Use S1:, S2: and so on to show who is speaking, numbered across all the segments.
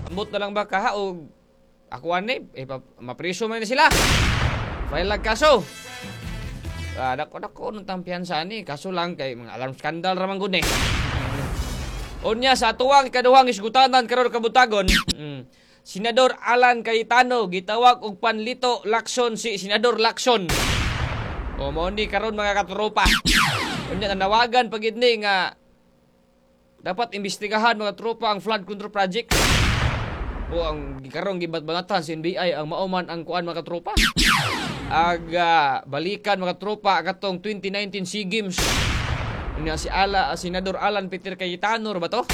S1: Ambot na lang ba kaha o ako ani mapriso man na sila. File lang kaso. Dako nung tampiyansa ni kaso lang kay mga alarm scandal ra man gud ni. Unya sa tuwang ikaduhang isgutanan karon kabutagon. Senador Alan Cayetano gitawag og panlito Lacson si Senador Lacson. O mo ni karon mga katropa. Unya nanawagan pagid ni nga dapat imbestigahan mga tropa ang flood control project. O ang karong gibat-banatan sa NBI ang mauman ang kuan mga tropa. Balikan mga tropa katong 2019 SEA Games. Unya si Senador Alan Peter Cayetano ba to?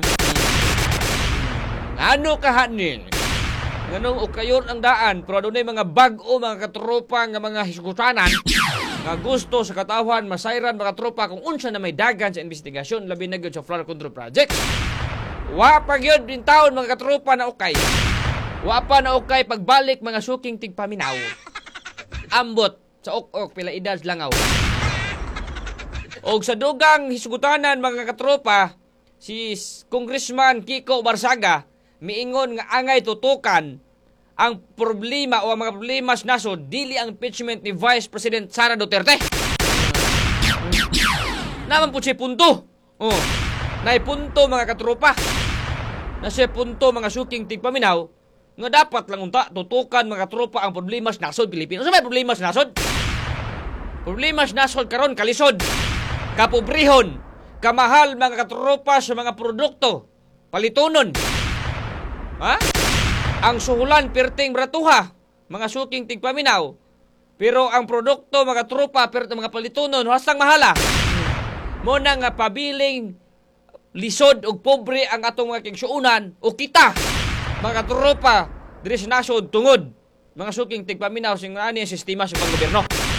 S1: Ano kahanin? Nganong ukayon ang daan pero adunay mga bag-o mga katropa nga mga hisgutanan nga gusto sa katawhan masayran mga tropa kung unsa na may dagan sa investigasyon labi na gyud sa flood control project. Wa pa gyud din taon mga katropa na ukay. Wa pa na ukay pagbalik mga suking tigpaminaw. Ambot sa ok pila edad langaw. Og sa dugang hisgutanan mga katropa, si Congressman Kiko Barsaga miingon nga angay tutukan ang problema o ang mga problema sa nasod dili ang impeachment ni Vice President Sara Duterte. Naman po siya punto. Nay punto mga katropa. Na siya punto mga suking tigpaminaw nga dapat lang unta tutukan mga tropa ang problema sa nasod Pilipino. Sa may problema sa nasod? Problema sa nasod karon kalisod. Kapobrehon, kamahal mga katropa sa mga produkto, palitunon. Ha? Ang suhulan perting bratuha, mga suking tigpaminaw. Pero ang produkto mga tropa perting mga palitunon hasang mahala. Mo na nga pabiling lisod og pobre ang atong mga kigsuunan o kita mga tropa diri sa nasod tungod mga suking tigpaminaw sing ani ang sistema sa panggobyerno.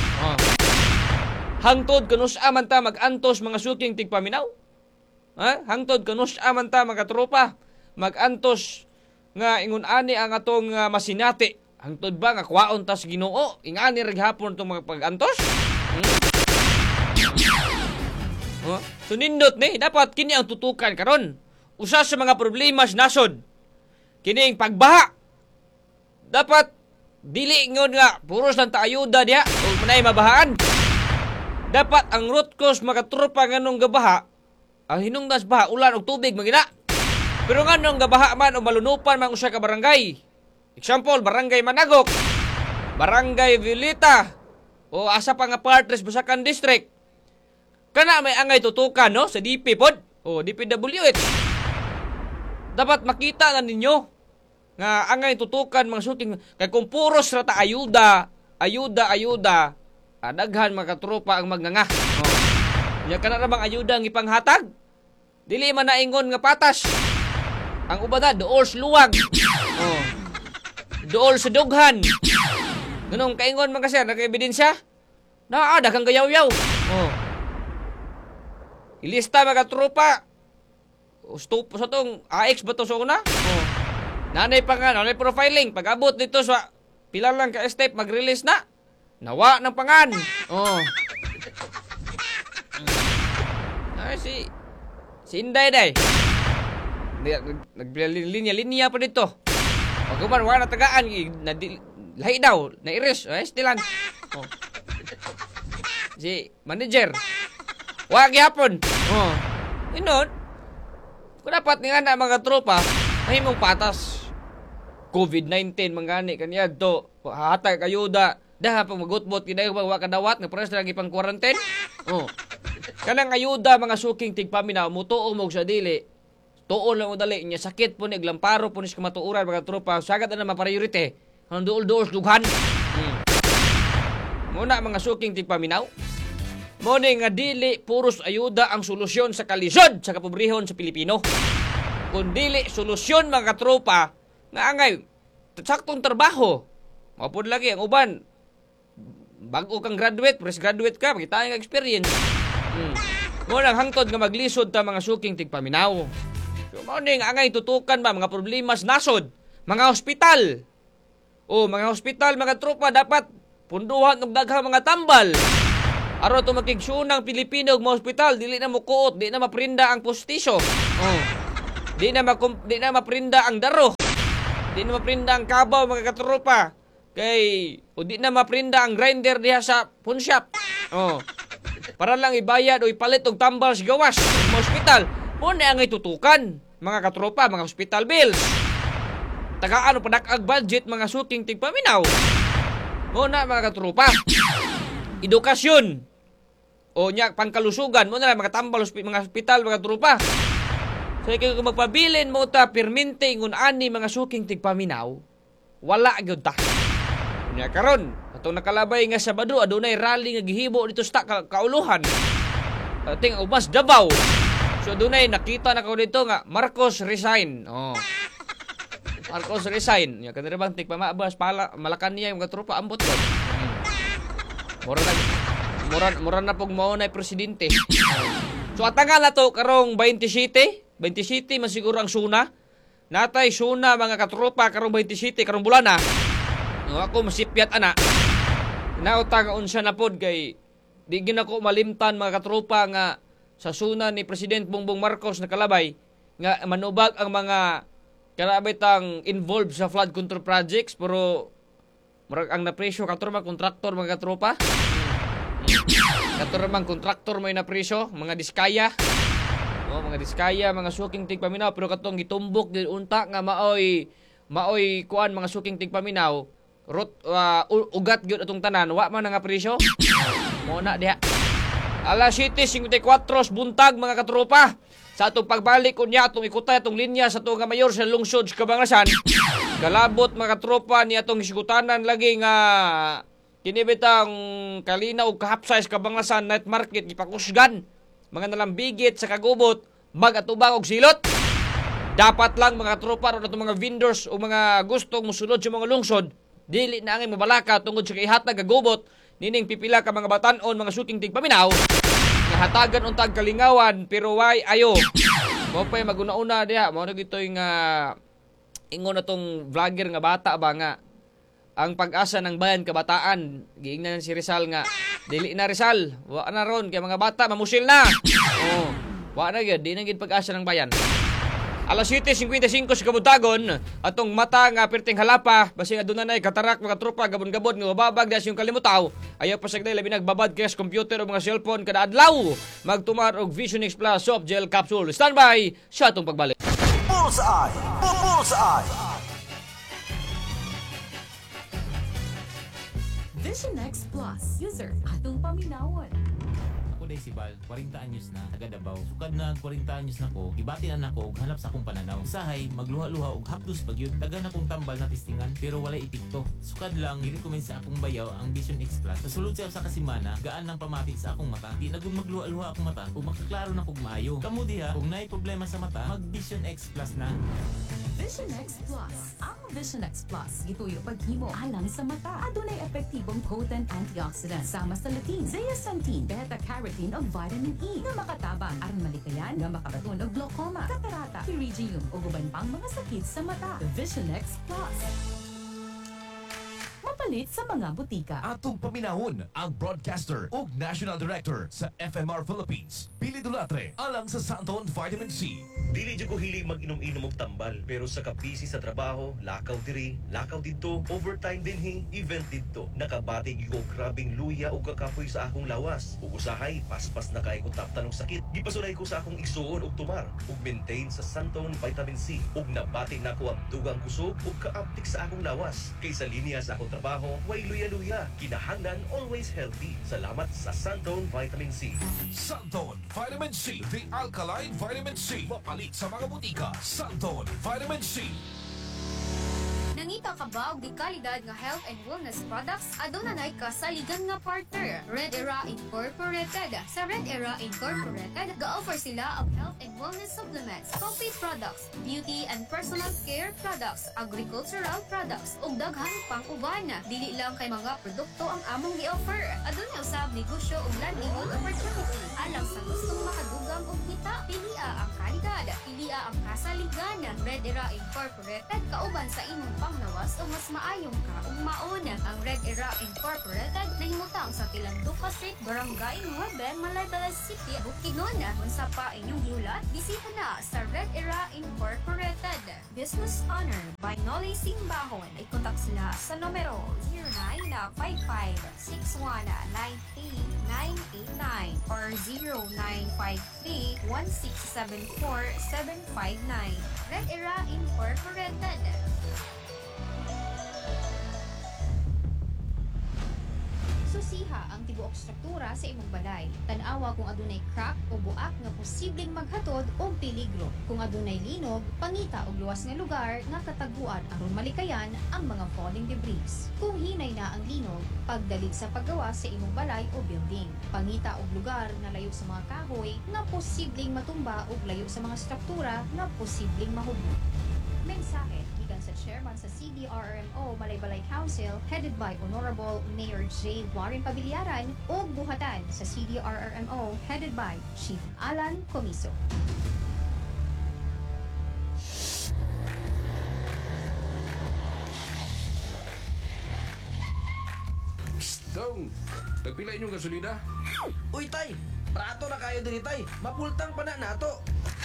S1: Hangtod kanus aman ta magantos mga suking tigpaminaw. Hangtod kanus aman ta mga tropa magantos nga ingon ani ang atong masinati. Hangtod ba nga kwaon ta sa Ginoo ingani reg hapon tong mga pagantos? So nindot ni dapat kini ang tutukan karon. Usa sa mga problema sa nasod kini ang pagbaha. Dapat dili ngon nga puros lang ta ayuda diha o manay mabahaan. Dapat ang root cause mga tropa nganong gabaha, ang hinungdan sa baha, ulan o tubig magina. Pero nganong gabaha man o malunupan man usa ka barangay. Example, barangay Managok, barangay Vilita, o asa pa nga partres Busakan District. Kana may angay tutukan no sa DP pod o DPWH. Dapat makita na ninyo nga angay tutukan mga shooting kay kung puros ra ta ayuda, daghan mga tropa ang magnganga. Nya kana ra bang ayuda ang ipanghatag? Dili man naingon nga patas. Ang ubada dool sa luwag. Dool sa dughan. Nganong kaingon man kasi naka-ebidensya? Daghang gayaw-yaw. Ilista mga tropa. Stop sa tong AX ba to sa una? Nanay pa nga, nanay profiling. Pag-abot dito sa pila lang ka step, mag-release na. Nawa ng pangan. Ay, si Inday day. Naglinya-linya pa dito. Pag kuman, wala na tagaan. Lahi daw. Na-iris. Ay, stilan. Si manager. Wag yapon. Inon. Kung dapat nga na mga tropa, ay mong patas. COVID-19, mangani kanya to. Hatag ayuda. Daha pang magutbot kiday wa kadawat nga pares lagi pang quarantine. Kanang ayuda mga suking tigpaminaw mutuo mo sa dili. Tuon lang udali nya sakit po ni glamparo po ni kamatuuran mga tropa sagad na ma-priority. Ang duol-duol dughan. Muna mga suking tigpaminaw. Mo ni nga dili puros ayuda ang solusyon sa kalisod sa kapobrehon sa Pilipino. Kun dili solusyon mga tropa nga angay saktong trabaho. Mapod lagi ang uban. Bago kang graduate, fresh graduate ka, makita ang experience. Muna hangtod nga maglisod ta mga suking tigpaminaw. So morning angay tutukan ba mga problema sa nasod, mga ospital. Mga ospital mga tropa dapat punduhan og daghang mga tambal. Aron to makigsunang Pilipino og mga ospital dili na mokuot, di na maprinda ang postisyo. Di na maprinda ang daro. Di na maprinda ang kabaw mga katropa. Kay o di na maprinda ang grinder diha sa pawn shop. Oh. Para lang ibayad o ipalit og tambal sa gawas sa ospital. Mo na ang itutukan mga katropa, mga hospital bills. Tagaan pa ag budget mga suking tigpaminaw. Mo na mga katropa. Edukasyon. O nya pangkalusugan mo na lang mga tambal mga hospital mga katropa. So kay kung magpabilin mo ta permente ingon ani mga suking tigpaminaw, wala gyud ta. Nya karon atong nakalabay nga Sabado adunay rally nga gihibo dito sa kauluhan. Ating ubas Davao. So adunay nakita na ko dito nga Marcos resign. Oh. Marcos resign. Nya kanira bang tigpamabas pala malakan niya yung katropa ambot ko. Mura na pog mao na presidente. So atangal na to karong 27 masiguro ang suna. Natay suna mga katropa karong 27 karong bulan na. No, ako masipyat ana. Nautang unsa na pod kay di gid ako malimtan mga katropa nga sa suna ni President Bongbong Marcos nakalabay nga manubag ang mga karabitang involved sa flood control projects pero murag ang napresyo katropa kontraktor mga katropa. Katropa kontraktor may napresyo mga diskaya. Oh, mga diskaya, mga suking tigpaminaw pero katong gitumbok din unta nga maoy kuan mga suking tigpaminaw ugat gyud atong tanan wa man nga presyo. Mo na diha. Alas 7:54 buntag mga katropa. Sa atong pagbalik unya atong ikutay atong linya sa atong mayor sa lungsod sa Cabangasan. Kalabot mga katropa ni atong isigutanan lagi nga kinibitang kalinaw kahapsay sa Cabangasan night market gipakusgan. Mga nalambigit sa kagubot, mag-atubang og silot. Dapat lang mga tropa ron atong mga vendors o mga gustong musulod sa mga lungsod, dili na angay mabalaka tungod sa kaihatag kagubot, nining pipila ka mga batan-on, mga suking tigpaminaw, nga hatagan untag kalingawan pero why ayo. Mo pay maguna-una diha, mo na gitoy nga ingon atong vlogger nga bata ba nga ang pag-asa ng bayan kabataan. Giingnan si Rizal nga dili na Rizal, wa na ron kay mga bata mamusil na. Oh, wa na gyud, di na gyud pag-asa ng bayan. Alas 7:55 sa kabuntagon, atong mata nga perting halapa, basing aduna nay katarak mga tropa gabon-gabon nga babag das yung kalimutaw. Ayaw pa sagday labi nagbabad kay computer o mga cellphone kada adlaw. Magtumar og Vision X Plus soft gel capsule. Standby sa atong pagbalik.
S2: Bullseye! Bullseye!
S3: Vision X Plus. User, atong paminawon.
S4: Ako day si Bal, 40 anyos na, taga Davao. Sukad na 40 anyos na ko, ibati na nako og hanap sa akong pananaw. Usahay, magluha-luha og hapdos bagyod. Taga na kong tambal na testingan, pero walay epekto. Sukad lang, i-recommend sa akong bayaw ang Vision X Plus. Sa sulod siya sa kasimana, gaan ng pamati sa akong mata. Di nagud magluha-luha akong mata, ug makaklaro na kog maayo. Kamu diha, kung naay problema sa mata, mag Vision X Plus na.
S3: Vision X Plus. Ang Vision X Plus, gituyo paghimo alang sa mata. Adunay epektibong potent antioxidant sama sa lutein, zeaxanthin, beta-carotene ug vitamin E nga makatabang aron malikayan nga makabaton og glaucoma, katarata, pterygium ug uban pang mga sakit sa mata. Vision X Plus. Mapalit sa mga butika.
S2: Atong paminahon ang broadcaster ug national director sa FMR Philippines, Billy Dulatre, alang sa Santon Vitamin C.
S5: Dili jud ko hilig mag-inom-inom og tambal, pero sa kabisi sa trabaho, lakaw diri, lakaw didto, overtime dinhi, event didto. Nakabati gyud ko grabing luya og kakapoy sa akong lawas. Ug usahay, paspas na kay ko taptan og sakit. Gipasulay ko sa akong igsuon og tumar, ug maintain sa Santon Vitamin C. Ug nabati na ko ang dugang kusog ug kaaptik sa akong lawas. Kay sa linya sa akong trabaho, way luya-luya. Kinahanglan always healthy. Salamat sa Santon Vitamin C.
S2: Santon Vitamin C, the alkaline vitamin C. Mapalit sa mga butika. Santon Vitamin C.
S6: Nangita ka ba og di kalidad nga health and wellness products? Aduna nay kasaligan nga partner, Red Era Incorporated. Sa Red Era Incorporated, ga-offer sila og health and wellness supplements, coffee products, beauty and personal care products, agricultural products, ug daghang pang uban. Dili lang kay mga produkto ang among gi-offer. Aduna usab negosyo ug livelihood opportunity. Alang sa gustong makadugang og kita, pilia ang kalidad, pilia ang kasaligan. Red Era Incorporated, kauban sa imong panglawas o mas maayong ka ug mauna. Ang Red Era Incorporated nahimutang sa Tilanduca Street, Barangay 9, Malaybalay City, Bukidnon. Unsa pa inyong giulat, bisita na sa Red Era Incorporated. Business owner by Noli Simbahon. Ay kontak sila sa numero 0955-6193-989 or 0953-1674-759. Red Era Incorporated. Susiha ang tibuok struktura sa imong balay. Tan-awa kung adunay crack o buak nga posibleng maghatod og peligro. Kung adunay linog, pangita og luwas nga lugar nga kataguan aron malikayan ang mga falling debris. Kung hinay na ang linog, pagdalig sa paggawa sa imong balay o building. Pangita og lugar nga layo sa mga kahoy nga posibleng matumba ug layo sa mga struktura nga posibleng mahubog. Mensahe gikan sa chairman sa CDRRMO Malaybalay Council headed by Honorable Mayor J. Warren Pabiliaran ug buhatan sa CDRRMO headed by Chief Alan Comiso.
S7: Dong, nagpila inyong gasolina?
S8: Uy, tay! Prato na kayo diri, tay! Mapultang pa na nato!